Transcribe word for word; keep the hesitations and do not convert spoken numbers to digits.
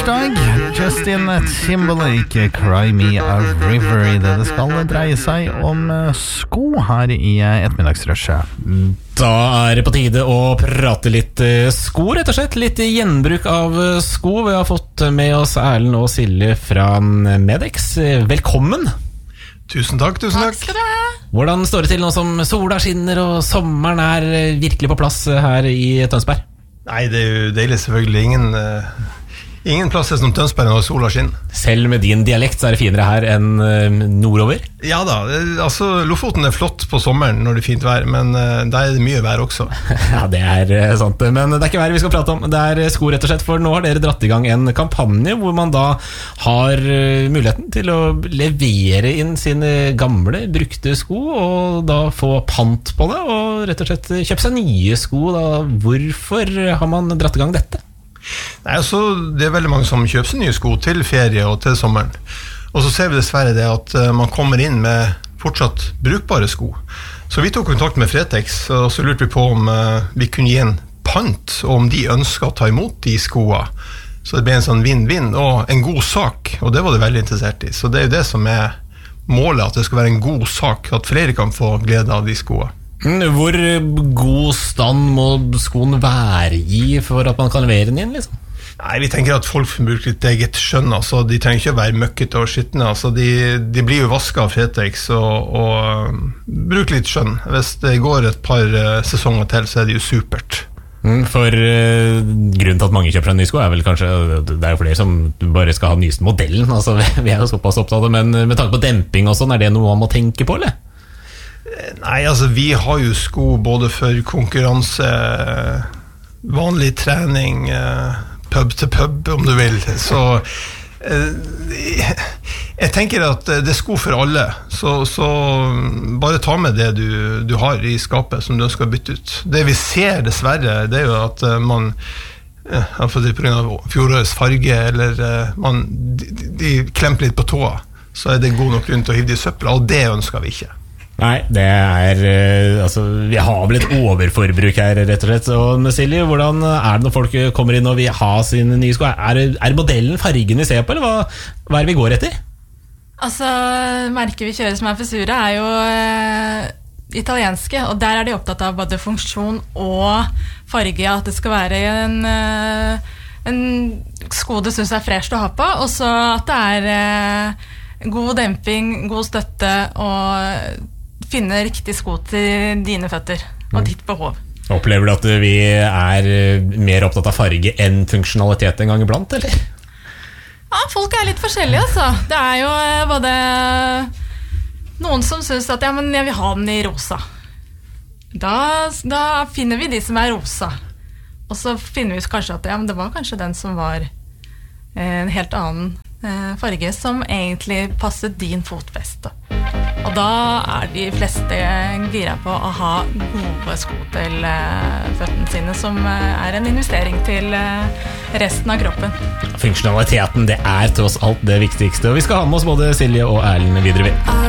torsdag. Justin Timberlake, Cry Me a River. I det det skal dreie seg om sko her i ettermiddagsrushet. Da er det på tide å prate litt sko, rett og slett. Litt gjenbruk av sko. Vi har fått med oss Erlend og Silje fra Medex. Velkommen. Tusen takk, tusen takk. Takk skal du ha. Hvordan står det til nå som sola skinner og sommeren er virkelig på plass her i Tønsberg? Nei, det er jo deilig selvfølgelig. Ingen, uh, ingen plasser som Tønsberg når sola skinner. Selv med din dialekt så er det finere her enn uh, nordover? Ja da, altså Lofoten er flott på sommeren når det er fint vær, men uh, der er det mye vær også. Ja, det er uh, sant, men det er ikke vær vi skal prate om. Det er sko rett og slett, for nå har dere dratt i gang en kampanje hvor man da har uh, muligheten til å levere inn sine gamle, brukte sko, og da få pant på det, og rett og slett kjøpe seg nye sko. Da. Hvorfor har man dratt i gang dette? Nei, altså, det er veldig mange som kjøper seg nye sko til ferie og til sommeren. Og så ser vi dessverre det at uh, man kommer inn med fortsatt brukbare sko. Så vi tok kontakt med Fretex, og så lurte vi på om uh, vi kunne gi en pant, og om de ønsker å ta imot de skoene. Så det ble en sånn vinn-vinn, og en god sak, og det var de veldig interessert i. Så det er jo det som er målet, at det skal være en god sak, at flere kan få glede av de skoene. Hvor god stand må skoen være i for at man kan levere den inn, liksom? Nei, vi tenker at folk får bruke litt eget skjønn, altså. De trenger ikke være møkkete og skittende, altså. de, de blir jo vasket av Fretex, og, og um, bruk litt skjønn. Hvis det går et par uh, sesonger til, så er det jo supert. For uh, grunnen til at mange kjøper seg nye sko er vel kanskje, det er jo flere som bare skal ha nyeste modellen, altså. Vi er jo såpass opptatt, men med tanke på demping og sånn, er det noe man må tenke på, eller? Nei, altså vi har jo sko både for konkurranse, vanlig trening, pub til pub om du vil, så jeg tenker at det er sko for alle, så, så bare ta med det du, du har i skapet som du ønsker å bytte ut. Det vi ser dessverre, det er jo at man, på grunn av fjorårets farge, eller man, de, de klemper litt på tåa, så er det god nok grunn til å hive de i søppel, og det ønsker vi ikke. Nei, det er altså, vi har vel et overforbruk her, rett og slett. Og Silje, hvordan er det når folk kommer inn og vil ha sine nye sko? Er, er modellen fargen vi ser på, eller hva, hva er det vi går etter? Altså, merket vi kjører som er for Sura er jo eh, italienske, og der er de opptatt av både funksjon og farge, at det skal være en, eh, en sko du synes er fresh å ha på, og så at det er eh, god demping, god støtte og finne riktig sko til dine føtter og ditt behov. Opplever du at vi er mer opptatt av farge enn funksjonalitet en gang iblant, eller? Ja, folk er litt forskjellige, altså. Det er jo både noen som synes at ja, men jeg vil ha den i rosa. Da, da finner vi de som er rosa. Og så finner vi kanskje at ja, men det var kanskje den som var en helt annen farge som egentlig passet din fotfeste. Og da er de fleste gira på å ha gode sko til føttene sine, som er en investering til resten av kroppen. Funksjonaliteten, det er tross alt det viktigste, og vi skal ha med oss både Silje og Erlend videre.